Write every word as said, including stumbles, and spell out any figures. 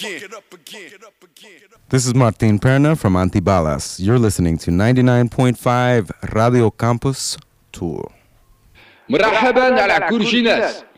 This is Martin Perna from Antibalas. You're listening to ninety-nine point five Radio Campus Tour. مرحبا على كل جناس.